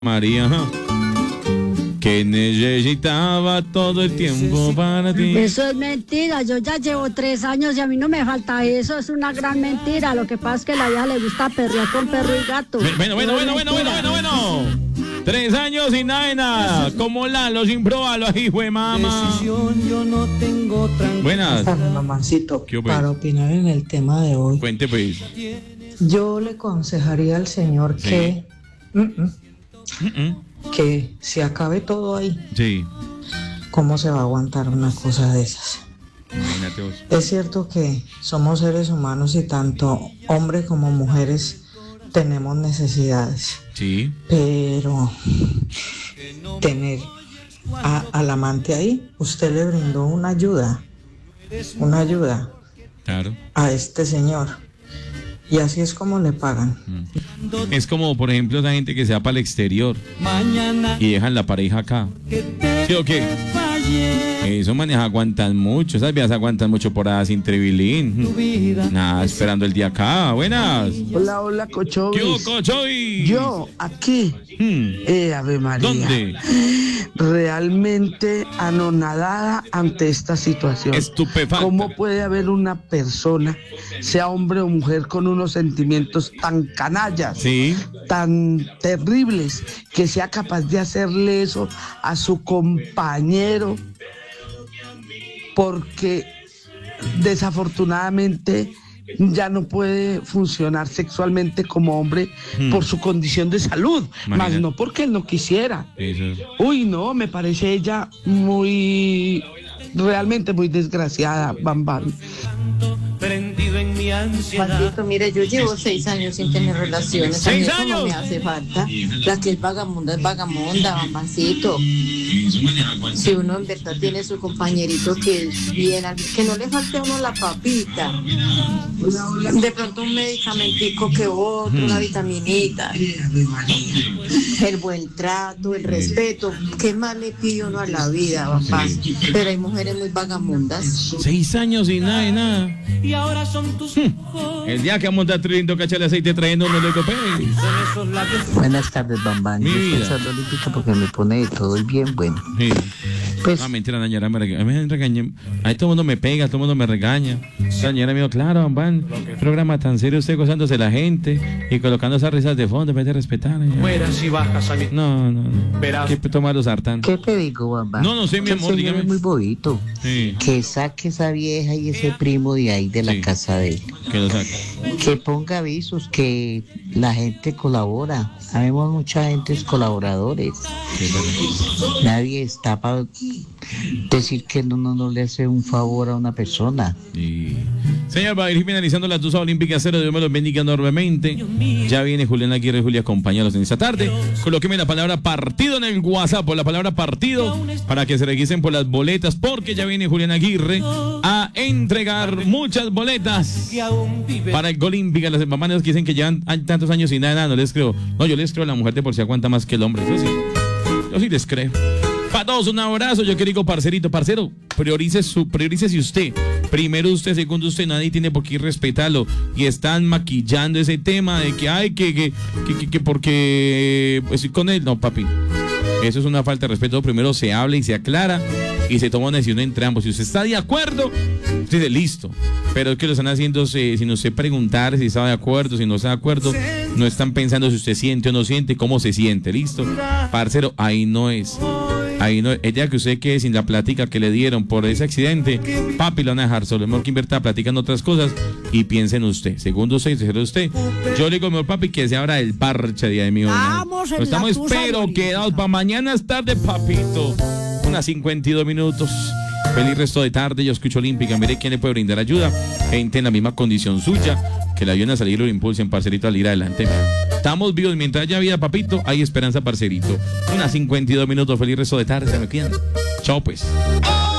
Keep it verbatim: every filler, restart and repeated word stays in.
María, que necesitaba todo el tiempo para ti. Eso es mentira, yo ya llevo tres años y a mí no me falta eso, es una gran mentira. Lo que pasa es que a la vieja le gusta perrear con perro y gato. Bueno, bueno, bueno, bueno, bueno, bueno, bueno. Tres años y nada de nada, como Lalo sin probarlo, hijo de mamá. Yo no tengo Buenas. Mamancito, ¿Qué, pues? para opinar en el tema de hoy, Cuente pues. yo le aconsejaría al señor Sí. que mm, mm, Mm-mm. que se acabe todo ahí. Sí, ¿Cómo se va a aguantar una cosa de esas? imagínate vos. Es cierto que somos seres humanos y tanto hombres como mujeres tenemos necesidades, Sí, pero tener a- al amante ahí, usted le brindó una ayuda, una ayuda claro. a este señor, y así es como le pagan. Es como, por ejemplo, esa gente que se va para el exterior mañana y dejan la pareja acá. que te ¿Sí o qué? falle Eso maneja aguantan mucho, esas vías aguantan mucho por ahí sin tu trevilín. vida. Nada, esperando el día acá. Buenas. Hola, hola, ¿Qué Cochovis. hubo, Cochoy? Yo, aquí, Hmm, eh, Ave María. ¿Dónde? Realmente anonadada ante esta situación. Estupefacta. ¿Cómo puede haber una persona, sea hombre o mujer, con unos sentimientos tan canallas, Sí, tan terribles, que sea capaz de hacerle eso a su compañero? Porque desafortunadamente ya no puede funcionar sexualmente como hombre Hmm. por su condición de salud, más Imagínate. no porque él no quisiera. eso. Uy, no, me parece ella muy, realmente muy desgraciada, Bam Bam. Prendido en mi ansiedad. Juanito, mire, yo llevo seis años sin tener relaciones. A mí ¿Seis eso no años? me hace falta. La que es vagabunda es vagabunda, bambancito. Si uno en verdad tiene su compañerito que es bien, que no le falte a uno la papita. De pronto un medicamentico que otro, una vitaminita. El buen trato, el respeto. ¿Qué más le pide uno a la vida, papá? Pero hay mujeres muy vagabundas. Seis años y nada de nada. Y ahora son tus ojos. El día que vamos a estar lindo cachale aceite trayendo unos locos. Son esos labios. Buenas tardes, Bambán. Mi Yo estoy vida. echando olímpica porque me pone de todo y bien bueno. Sí. Pues, Ah, mentira, la señora me regaña. Me regaña. Ahí todo el mundo me pega, todo el mundo me regaña. La señora me dijo, claro, van, programa tan serio usted gozándose la gente y colocando esas risas de fondo en vez de respetar. Mueras y bajas a mi. No, no, no. Verás. ¿Qué tomar los hartan? ¿qué te digo, Bambán? No, no sé, mi Que el amor, señor dígame. es muy bobito. Sí, Que saque esa vieja y ese primo de ahí de la Sí. casa de él. que lo saque. Que ponga avisos, que la gente colabora. Habemos mucha gente es colaboradores. Sí, claro. Nadie está para decir que uno no le hace un favor a una persona. Y... Señor, va a ir finalizando las dos olímpicas cero. Dios me los bendiga enormemente. Ya viene Julián Aguirre y Julia, acompañados en esta tarde. Colóqueme la palabra partido en el WhatsApp, por la palabra partido, para que se registren por las boletas, porque ya viene Julián Aguirre a entregar muchas boletas Que aún vive. para el Olímpica. Las mamás que dicen que llevan tantos años y nada, nada, no les creo. No, yo les creo a la mujer de por si aguanta más que el hombre. Yo sí, yo sí les creo. Para todos un abrazo, yo querido parcerito, parcero, priorice su, priorícese usted. Primero usted, segundo usted, nadie tiene por qué respetarlo. Y están maquillando ese tema de que ay, que, que, que, que, que porque pues, estoy con él. No, papi. Eso es una falta de respeto. Primero se habla y se aclara y se toma una decisión entre ambos. Si usted está de acuerdo, usted dice listo. Pero es que lo están haciendo eh, sin usted preguntar si está de acuerdo, si no está de acuerdo. No están pensando si usted siente o no siente, cómo se siente. Listo. Parcero, ahí no es. Ahí no, el día que usted quede sin la plática que le dieron por ese accidente, papi, lo van a dejar solo. Es mejor que invierta la plática en otras cosas y piense en usted. Segundo usted, tercero usted. Yo le digo, mejor papi, que se abra el parche día de mi hoy. Vamos en la Estamos, tusa, pero Lolita. quedados para mañana es tarde, papito. Unas cincuenta y dos minutos. Feliz resto de tarde. Yo escucho Olímpica. Mire quién le puede brindar ayuda. Gente en la misma condición suya, que le ayuden a salir o lo impulsen, parcerito, a ir adelante. Estamos vivos. Mientras haya vida, papito, hay esperanza, parcerito. Unas cincuenta y dos minutos. Feliz resto de tarde. Se me cuidan. Chao, pues.